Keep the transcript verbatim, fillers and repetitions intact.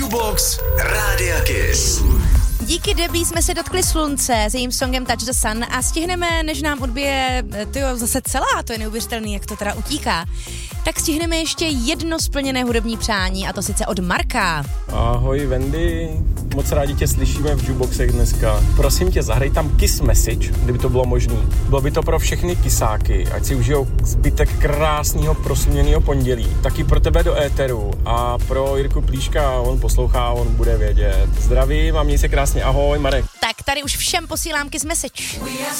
Jukebox Rádia Kiss. Díky Debbie jsme se dotkli slunce s jejím songem Touch the Sun a stihneme, než nám odbije tyjo, zase celá, to je neuvěřitelný, jak to teda utíká, tak stihneme ještě jedno splněné hudební přání, a to sice od Marka. Ahoj Wendy, moc rádi tě slyšíme v Jukeboxech dneska. Prosím tě, zahraj tam Kiss Message, kdyby to bylo možný. Bylo by to pro všechny kisáky, ať si užijou zbytek krásného prosluněného pondělí. Taky pro tebe do éteru a pro Jirku Plíška, on poslouchá, on bude vědět. Zdravím a měj se krásně, ahoj Marek. Tak tady už všem posílám Kiss Message.